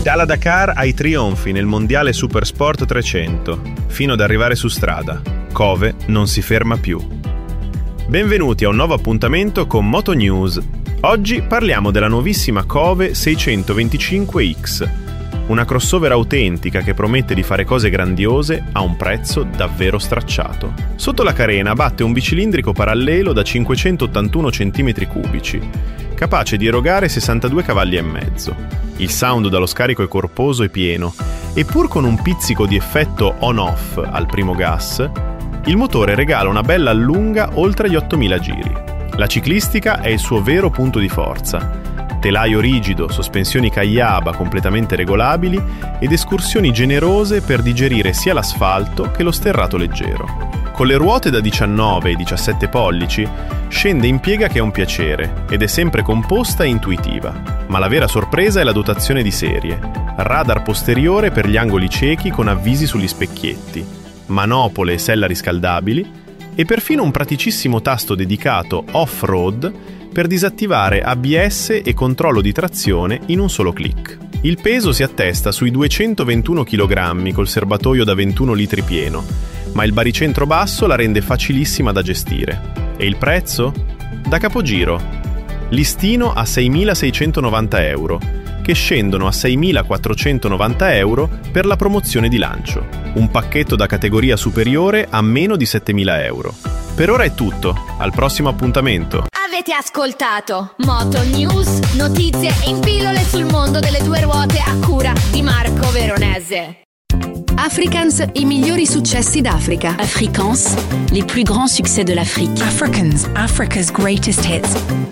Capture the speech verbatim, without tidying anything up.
Dalla Dakar ai trionfi nel mondiale Supersport trecento, fino ad arrivare su strada, Kove non si ferma più. Benvenuti a un nuovo appuntamento con Moto News. Oggi parliamo della nuovissima Kove seicentoventicinque X, una crossover autentica che promette di fare cose grandiose a un prezzo davvero stracciato. Sotto la carena batte un bicilindrico parallelo da cinquecentottantuno centimetri cubici, capace di erogare sessantadue cavalli e mezzo. Il sound dallo scarico è corposo e pieno, e pur con un pizzico di effetto on-off al primo gas, il motore regala una bella allunga oltre gli ottomila giri. La ciclistica è il suo vero punto di forza. Telaio rigido, sospensioni Kayaba completamente regolabili ed escursioni generose per digerire sia l'asfalto che lo sterrato leggero. Con le ruote da diciannove e diciassette pollici scende in piega che è un piacere ed è sempre composta e intuitiva. Ma la vera sorpresa è la dotazione di serie. Radar posteriore per gli angoli ciechi con avvisi sugli specchietti, manopole e sella riscaldabili e perfino un praticissimo tasto dedicato off-road per disattivare A B S e controllo di trazione in un solo clic. Il peso si attesta sui duecentoventuno chilogrammi col serbatoio da ventuno litri pieno, ma il baricentro basso la rende facilissima da gestire. E il prezzo? Da capogiro. Listino a seimilaseicentonovanta euro, che scendono a seimilaquattrocentonovanta euro per la promozione di lancio. Un pacchetto da categoria superiore a meno di settemila euro. Per ora è tutto, al prossimo appuntamento. Avete ascoltato Moto News, notizie in pillole sul mondo delle due ruote a cura di Marco Veronese. Afrikaans, i migliori successi d'Africa. Afrikaans, les plus grands succès de l'Afrique. Afrikaans, Africa's greatest hits.